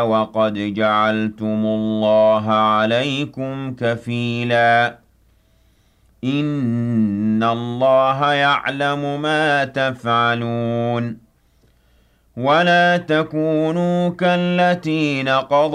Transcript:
وقد جعلتم الله عليكم كفيلا إن الله يعلم ما تفعلون ولا تكونوا كالتي نقضت